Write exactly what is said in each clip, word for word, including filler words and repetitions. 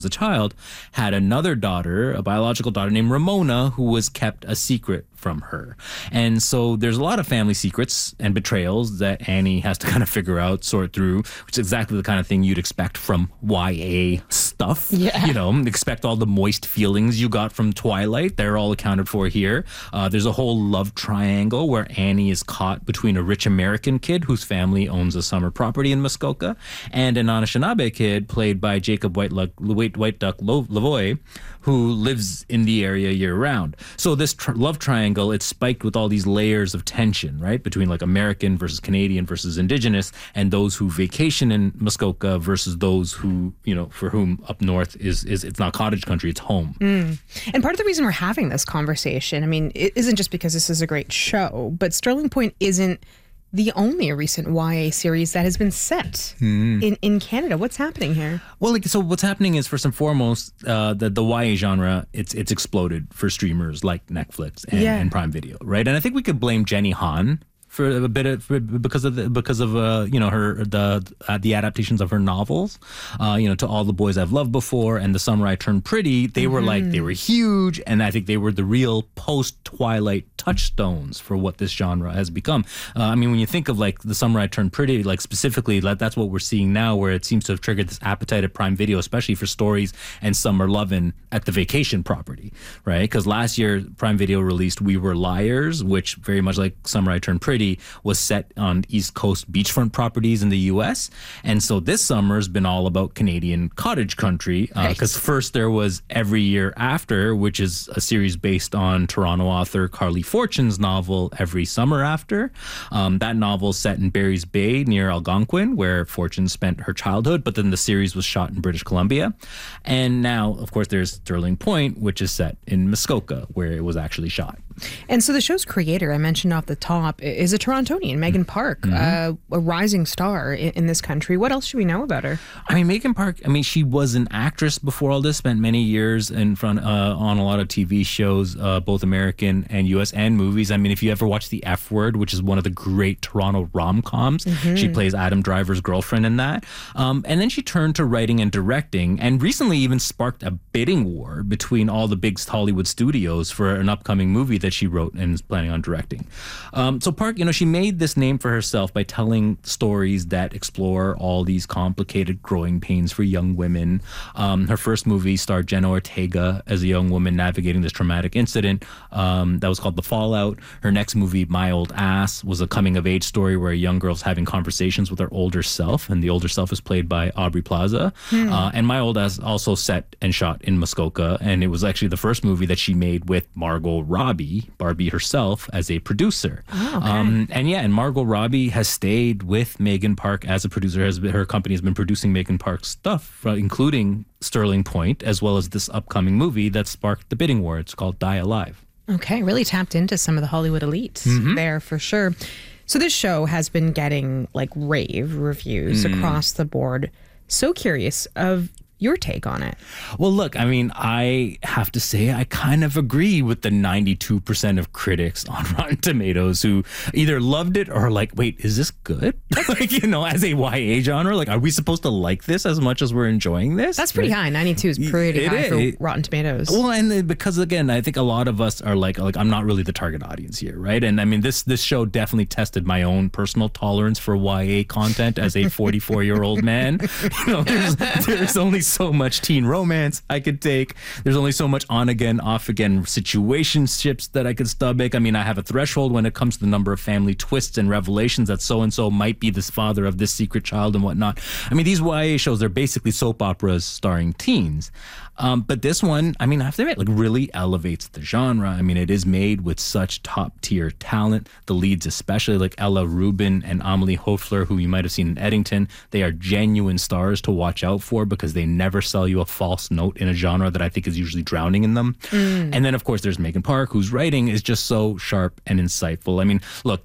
as a child, had another daughter, a biological daughter named Ramona, who was kept a secret from her. And so there's a lot of family secrets and betrayals that Annie has to kind of figure out, sort through, which is exactly the kind of thing you'd expect from Y A stuff. Yeah. You know, expect all the moist feelings you got from Twilight. They're all accounted for here. Uh, there's a whole love triangle where Annie is caught between a rich American kid whose family owns a summer property in Muskoka and an Anishinaabe kid played by Jacob Whiteluck, White, White Duck Lavoie, who lives in the area year round. So this tr- love triangle, it's spiked with all these layers of tension, right? Between like American versus Canadian versus Indigenous, and those who vacation in Muskoka versus those who, you know, for whom up north is, is it's not cottage country, it's home. Mm. And part of the reason we're having this conversation, I mean, it isn't just because this is a great show, but Sterling Point isn't the only recent Y A series that has been set mm. in, in Canada. What's happening here? Well, like, so what's happening is, first and foremost, uh, the, the Y A genre, it's it's exploded for streamers like Netflix and, yeah. and Prime Video, right? And I think we could blame Jenny Han for a bit of, for, because of the, because of uh, you know, her the uh, the adaptations of her novels, uh, you know, To All the Boys I've Loved Before and The Summer I Turned Pretty. They mm-hmm. were like they were huge, and I think they were the real post Twilight touchstones for what this genre has become. Uh, I mean, when you think of like The Summer I Turned Pretty, like specifically, like, that's what we're seeing now, where it seems to have triggered this appetite at Prime Video, especially for stories and summer lovin' at the vacation property, right? Because last year Prime Video released We Were Liars, which very much like Summer I Turned Pretty was set on East Coast beachfront properties in the U S. And so this summer's been all about Canadian cottage country, because uh, right. first there was Every Year After, which is a series based on Toronto author Carly Fortune's novel Every Summer After. Um, that novel set in Barry's Bay near Algonquin, where Fortune spent her childhood, but then the series was shot in British Columbia. And now, of course, there's Sterling Point, which is set in Muskoka, where it was actually shot. And so the show's creator, I mentioned off the top, is a Torontonian, Megan Park, mm-hmm. uh, a rising star in, in this country. What else should we know about her? I mean, Megan Park, I mean, she was an actress before all this, spent many years in front uh, on a lot of T V shows, uh, both American and U S and movies. I mean, if you ever watch The F Word, which is one of the great Toronto rom-coms, mm-hmm. she plays Adam Driver's girlfriend in that. Um, and then she turned to writing and directing, and recently even sparked a bidding war between all the big Hollywood studios for an upcoming movie that she wrote and is planning on directing. Um, so Park, you know, she made this name for herself by telling stories that explore all these complicated growing pains for young women. Um, her first movie starred Jenna Ortega as a young woman navigating this traumatic incident um, that was called The Fallout. Her next movie, My Old Ass, was a coming-of-age story where a young girl's having conversations with her older self, and the older self is played by Aubrey Plaza. Hmm. Uh, and My Old Ass also set and shot in Muskoka, and it was actually the first movie that she made with Margot Robbie, Barbie herself, as a producer. Oh, okay. um, and yeah, and Margot Robbie has stayed with Megan Park as a producer. Has been, her company has been producing Megan Park's stuff, uh, including Sterling Point, as well as this upcoming movie that sparked the bidding war. It's called Die Alive. Okay, really tapped into some of the Hollywood elite mm-hmm. there for sure. So this show has been getting like rave reviews mm. across the board. So curious of your take on it. Well, look, I mean, I have to say I kind of agree with the ninety-two percent of critics on Rotten Tomatoes who either loved it or like, wait, is this good? Like, you know, as a Y A genre, like, are we supposed to like this as much as we're enjoying this? That's pretty like, high. ninety-two is pretty it high is. for Rotten Tomatoes. Well, and because again, I think a lot of us are like, like I'm not really the target audience here, right? And I mean, this this show definitely tested my own personal tolerance for Y A content as a forty-four year old man. You know, there's, there's only so much teen romance I could take. There's only so much on again, off again situationships that I could stomach. I mean, I have a threshold when it comes to the number of family twists and revelations that so and so might be the father of this secret child and whatnot. I mean, these Y A shows, they're basically soap operas starring teens. Um, but this one, I mean, I have to admit, like, really elevates the genre. I mean, it is made with such top-tier talent. The leads, especially like Ella Rubin and Amelie Hoefler, who you might have seen in Eddington, they are genuine stars to watch out for because they never sell you a false note in a genre that I think is usually drowning in them. Mm. And then, of course, there's Megan Park, whose writing is just so sharp and insightful. I mean, look, this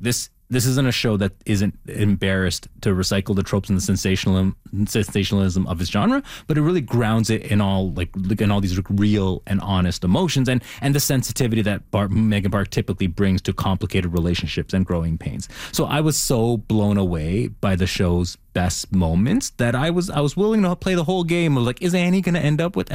this isn't a show that isn't embarrassed to recycle the tropes and the sensationalism, sensationalism of its genre, but it really grounds it in all like in all these real and honest emotions and and the sensitivity that Bar- Megan Park typically brings to complicated relationships and growing pains. So I was so blown away by the show's best moments that I was I was willing to play the whole game of like, is Annie going to end up with